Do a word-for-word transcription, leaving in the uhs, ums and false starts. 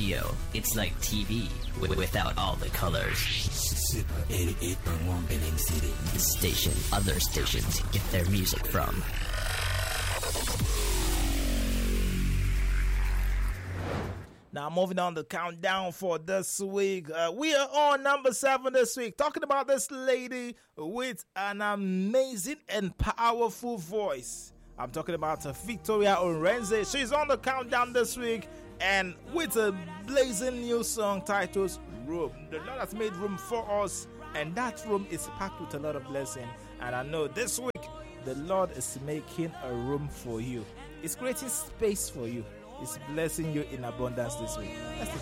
radio. It's like T V w- without all the colors. Super eighty-eight point one Benin City. The station other stations get their music from. Now, moving on the countdown for this week. Uh, we are on number seven this week, talking about this lady with an amazing and powerful voice. I'm talking about uh, Victoria Orenze. She's on the countdown this week, and with a blazing new song titled Room. The Lord has made room for us, and that room is packed with a lot of blessing. And I know this week, the Lord is making a room for you. It's creating space for you. It's blessing you in abundance this week. Let's take